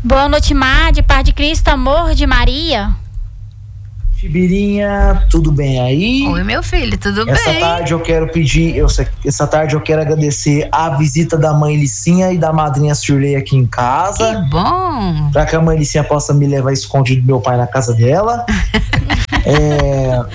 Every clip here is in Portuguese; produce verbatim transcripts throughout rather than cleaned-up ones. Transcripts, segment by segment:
Boa noite, Madi, paz de Cristo, amor de Maria. Tibirinha, tudo bem aí? Oi, meu filho, tudo essa bem? Essa tarde eu quero pedir, eu, essa tarde eu quero agradecer a visita da mãe Licinha e da madrinha Shirley aqui em casa. Que bom! Pra que a mãe Licinha possa me levar escondido do meu pai na casa dela. é,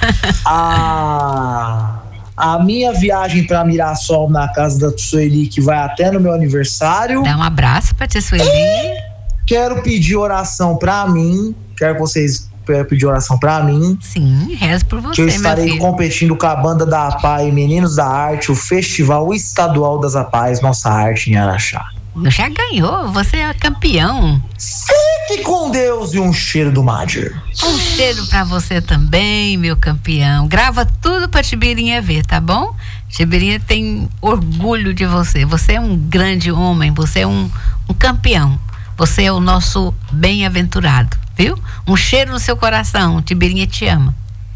a, a minha viagem pra Mirassol na casa da Sueli, que vai até no meu aniversário. Dá um abraço pra tia Sueli. Quero pedir oração pra mim, quero que vocês pedir oração pra mim. Sim, rezo por você, que eu estarei meu filho. competindo com a banda da APAI Meninos da Arte, o Festival Estadual das APAIs Nossa Arte em Araxá. Já ganhou, você é campeão. Fique com Deus e um cheiro do Madir. Um cheiro pra você também, meu campeão. Grava tudo pra Tibirinha ver, tá bom? Tibirinha tem orgulho de você. Você é um grande homem, você é um, um campeão. Você é o nosso bem-aventurado, viu? Um cheiro no seu coração. Tibirinha te ama.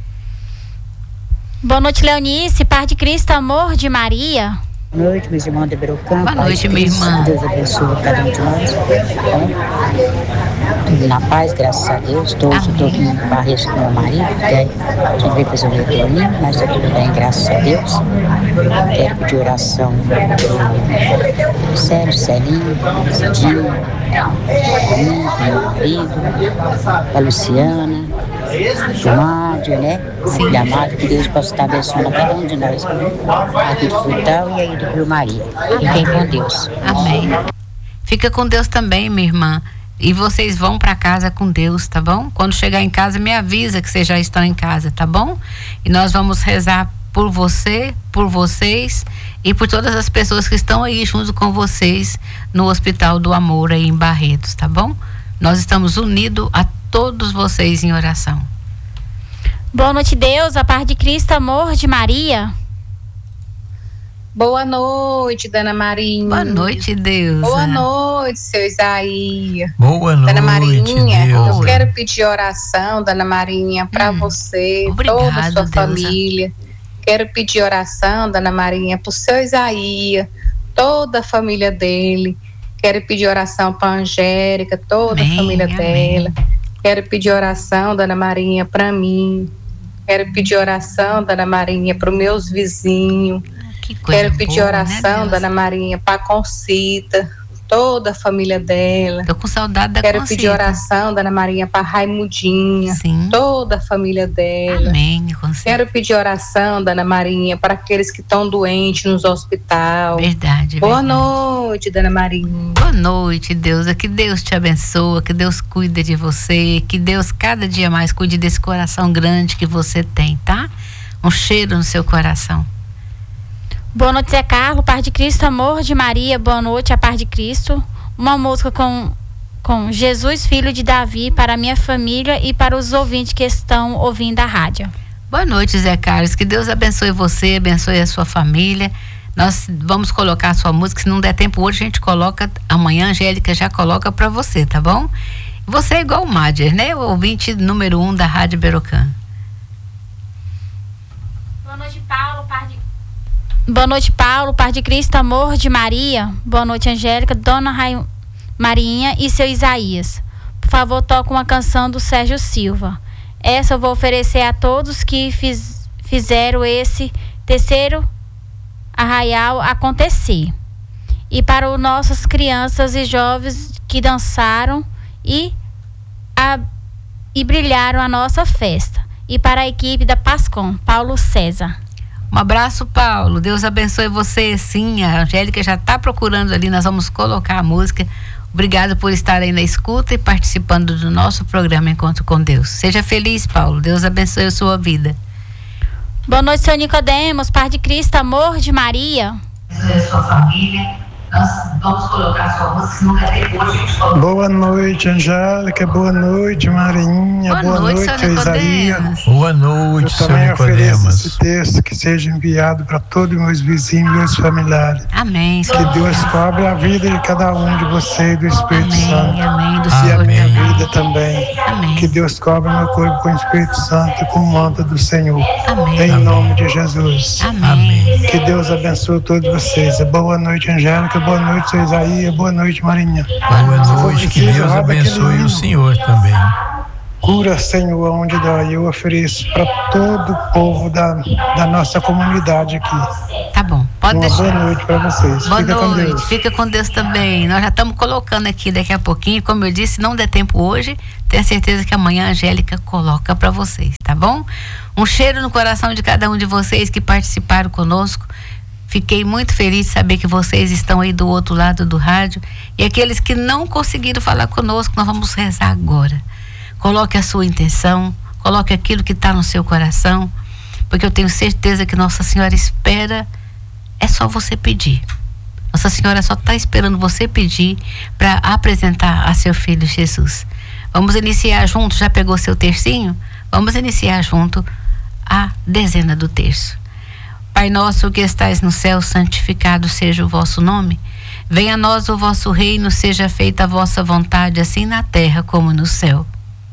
Boa noite, Leonice. Paz de Cristo, amor de Maria. Boa noite, meus irmãos de Berocampo. Boa noite, minha irmã. Deus abençoe cada um de nós. Tudo na paz, graças a Deus. Estou aqui em Barreiros com meu marido. A gente veio fazer o retorno, mas está tudo bem, graças a Deus. Quero pedir oração pelo Sérgio, Celinho, Cidinho, para mim, para meu marido, para a Luciana, para o Mádio, né? Sim. E a Mádio, que Deus possa estar abençoando cada um de nós. Aqui do Frutal e aí do Rio Maria. Fiquem com Deus. Amém. Fica com Deus também, minha irmã. E vocês vão para casa com Deus, tá bom? Quando chegar em casa, me avisa que vocês já estão em casa, tá bom? E nós vamos rezar por você, por vocês e por todas as pessoas que estão aí junto com vocês no Hospital do Amor aí em Barretos, tá bom? Nós estamos unidos a todos vocês em oração. Boa noite, Deus, a paz de Cristo, amor de Maria. Boa noite, Dona Marinha. Boa noite, Deus. Boa noite, seu Isaías. Boa noite, Dona Marinha, Deus. eu quero pedir oração, Dona Marinha, para hum, você, obrigado, toda a sua Deus. família. Quero pedir oração, Dona Marinha, para o seu Isaías, toda a família dele. Quero pedir oração para a Angélica, toda amém, a família amém. dela. Quero pedir oração, Dona Marinha, para mim. Quero pedir oração, Dona Marinha, para os meus vizinhos. Que coisa Quero pedir boa, oração, né, Dona Marinha, para a Concita, toda a família dela. Tô com saudade da Quero Concita. pedir oração, Dona Marinha, para Raimundinha, Sim. toda a família dela. Amém, Concita. Quero pedir oração, Dona Marinha, para aqueles que estão doentes nos hospitais. Verdade, Boa verdade. noite, Dona Marinha. Boa noite, Deus. Que Deus te abençoe, que Deus cuide de você, que Deus cada dia mais cuide desse coração grande que você tem, tá? Um cheiro no seu coração. Boa noite, Zé Carlos, paz de Cristo, amor de Maria. Boa noite, a paz de Cristo. Uma música com, com Jesus, filho de Davi, para a minha família e para os ouvintes que estão ouvindo a rádio. Boa noite, Zé Carlos. Que Deus abençoe você, abençoe a sua família. Nós vamos colocar a sua música. Se não der tempo hoje, a gente coloca. Amanhã a Angélica já coloca para você, tá bom? Você é igual o Madir, né? O ouvinte número um da Rádio Berocã. Boa noite, Paulo, paz de Boa noite, Paulo, paz de Cristo, amor de Maria. Boa noite, Angélica, Dona Rai... Marinha e seu Isaías. Por favor, toque uma canção do Sérgio Silva. Essa eu vou oferecer a todos que fiz... fizeram esse terceiro arraial acontecer. E para as nossas crianças e jovens que dançaram e, a... e brilharam a nossa festa. E para a equipe da Pascom, Paulo César. Um abraço, Paulo. Deus abençoe você. Sim, a Angélica já está procurando ali. Nós vamos colocar a música. Obrigado por estar aí na escuta e participando do nosso programa Encontro com Deus. Seja feliz, Paulo. Deus abençoe a sua vida. Boa noite, seu Nicodemos. Paz de Cristo, amor de Maria. Abençoe a sua família. Nós vamos colocar a sua música. Se não der tempo hoje, a gente coloca. Boa noite, Angélica. Boa noite, Marinha. Boa, Boa noite, noite, seu Isaías. Nicodemus. Boa noite, Eu seu também ofereço Nicodemus. esse texto que seja enviado para todos os meus vizinhos e meus familiares. Amém. Que Deus cobre a vida de cada um de vocês e do Espírito Amém, Santo. amém. Do E Senhor a minha também. vida também. Amém. Que Deus cobre meu corpo com o Espírito Santo e com o manto do Senhor. Amém. Em nome de Jesus. Amém. Que Deus abençoe todos vocês. Boa noite, Angélica. boa noite, seu Isaías, boa noite, Marinha. Boa noite, que Deus abençoe o senhor também. Cura, Senhor, onde dói. Eu ofereço para todo o povo da, da nossa comunidade aqui. Tá bom, pode Uma deixar. boa noite para vocês. Boa Fica noite, com Deus. fica com Deus também. Nós já estamos colocando aqui daqui a pouquinho, como eu disse, se não der tempo hoje, tenho certeza que amanhã a Angélica coloca para vocês, tá bom? Um cheiro no coração de cada um de vocês que participaram conosco. Fiquei muito feliz de saber que vocês estão aí do outro lado do rádio. E aqueles que não conseguiram falar conosco, nós vamos rezar agora. Coloque a sua intenção, coloque aquilo que está no seu coração, porque eu tenho certeza que Nossa Senhora espera, é só você pedir. Nossa Senhora só está esperando você pedir para apresentar a seu filho Jesus. Vamos iniciar junto, já pegou seu tercinho? Vamos iniciar junto a dezena do terço. Pai nosso que estais no céu, santificado seja o vosso nome. Venha a nós o vosso reino, seja feita a vossa vontade, assim na terra como no céu.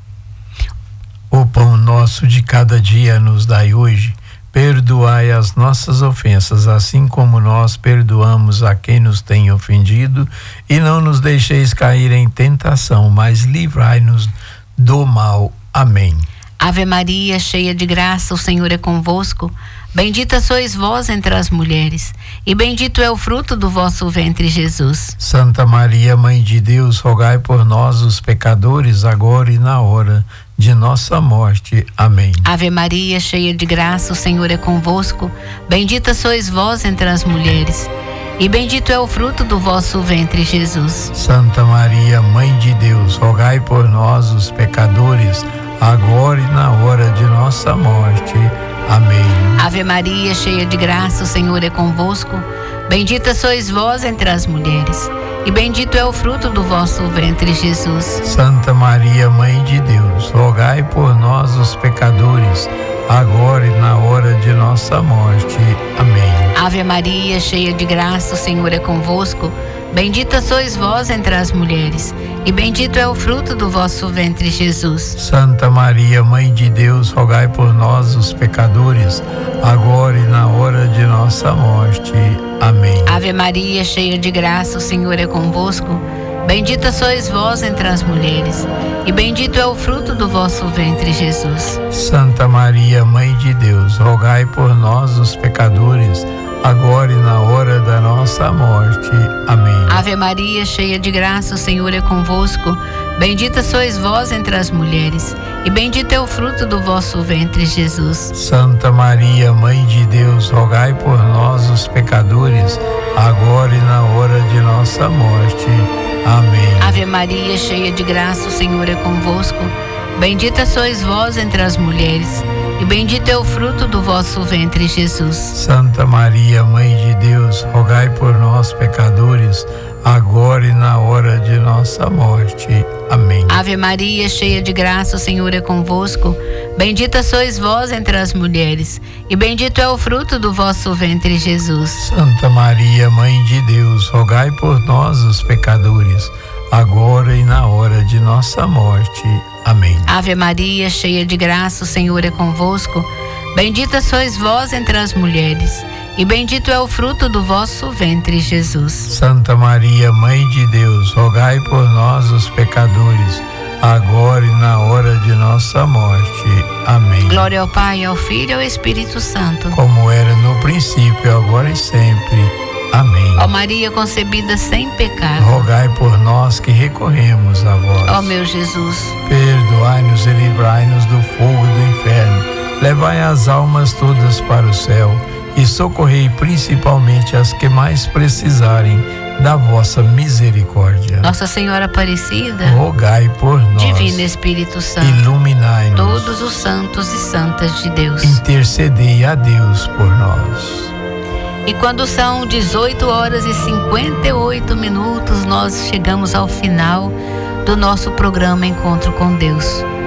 O pão nosso de cada dia nos dai hoje. Perdoai as nossas ofensas, assim como nós perdoamos a quem nos tem ofendido. E não nos deixeis cair em tentação, mas livrai-nos do mal. Amém. Ave Maria, cheia de graça, o Senhor é convosco. Bendita sois vós entre as mulheres, e bendito é o fruto do vosso ventre, Jesus. Santa Maria, Mãe de Deus, rogai por nós, os pecadores, agora e na hora de nossa morte. Amém. Ave Maria, cheia de graça, o Senhor é convosco. Bendita sois vós entre as mulheres, e bendito é o fruto do vosso ventre, Jesus. Santa Maria, Mãe de Deus, rogai por nós, os pecadores, agora e na hora de nossa morte. Amém. Ave Maria, cheia de graça, o Senhor é convosco. Bendita sois vós entre as mulheres, e bendito é o fruto do vosso ventre, Jesus. Santa Maria, Mãe de Deus, rogai por nós, os pecadores, agora e na hora de nossa morte. Amém. Ave Maria, cheia de graça, o Senhor é convosco. Bendita sois vós entre as mulheres, e bendito é o fruto do vosso ventre, Jesus. Santa Maria, Mãe de Deus, rogai por nós, os pecadores, agora e na hora de nossa morte. Amém. Ave Maria, cheia de graça, o Senhor é convosco. Bendita sois vós entre as mulheres, e bendito é o fruto do vosso ventre, Jesus. Santa Maria, Mãe de Deus, rogai por nós, os pecadores, agora e na hora da nossa morte. Amém. Ave Maria, cheia de graça, o Senhor é convosco. Bendita sois vós entre as mulheres, e bendito é o fruto do vosso ventre, Jesus. Santa Maria, Mãe de Deus, rogai por nós, os pecadores, agora e na hora de nossa morte. Amém. Ave Maria, cheia de graça, o Senhor é convosco. Bendita sois vós entre as mulheres, e bendito é o fruto do vosso ventre, Jesus. Santa Maria, Mãe de Deus, rogai por nós, pecadores, agora e na hora de nossa morte. Amém. Ave Maria, cheia de graça, o Senhor é convosco. Bendita sois vós entre as mulheres, e bendito é o fruto do vosso ventre, Jesus. Santa Maria, Mãe de Deus, rogai por nós, os pecadores, agora e na hora de nossa morte. Amém. Ave Maria, cheia de graça, o Senhor é convosco. Bendita sois vós entre as mulheres, e bendito é o fruto do vosso ventre, Jesus. Santa Maria, Mãe de Deus, rogai por nós, os pecadores, agora e na hora de nossa morte. Amém. Glória ao Pai, ao Filho e ao Espírito Santo, como era no princípio, agora e sempre. Amém. Ó Maria concebida sem pecado, rogai por nós que recorremos a vós. Ó meu Jesus, perdoai-nos e livrai-nos do fogo do inferno. Levai as almas todas para o céu e socorrei principalmente as que mais precisarem da vossa misericórdia. Nossa Senhora Aparecida, rogai por nós. Divino Espírito Santo, iluminai-nos. Todos os santos e santas de Deus, intercedei a Deus por nós. E quando são dezoito horas e cinquenta e oito minutos, nós chegamos ao final do nosso programa Encontro com Deus.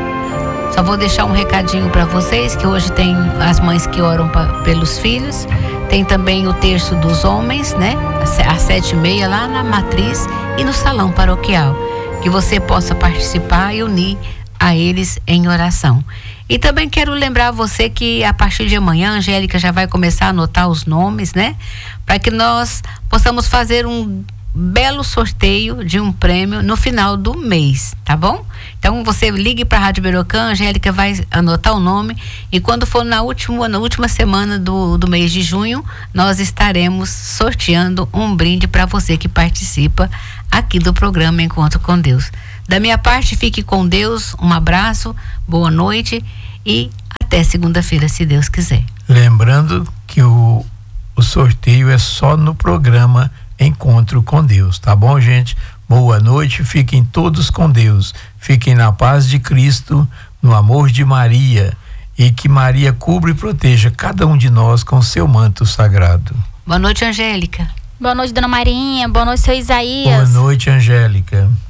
Só vou deixar um recadinho para vocês, que hoje tem as mães que oram pra, pelos filhos, tem também o terço dos homens, né? Às sete e meia lá na matriz e no salão paroquial, que você possa participar e unir a eles em oração. E também quero lembrar você que a partir de amanhã a Angélica já vai começar a anotar os nomes, né? Para que nós possamos fazer um belo sorteio de um prêmio no final do mês, tá bom? Então você ligue para a Rádio Berocã, a Angélica vai anotar o nome e quando for na última, na última semana do, do mês de junho, nós estaremos sorteando um brinde para você que participa aqui do programa Encontro com Deus. Da minha parte, fique com Deus, um abraço, boa noite e até segunda-feira, se Deus quiser. Lembrando que o, o sorteio é só no programa Encontro com Deus, tá bom, gente? Boa noite, fiquem todos com Deus, fiquem na paz de Cristo, no amor de Maria, e que Maria cubra e proteja cada um de nós com seu manto sagrado. Boa noite, Angélica. Boa noite, dona Marinha. Boa noite, seu Isaías. Boa noite, Angélica.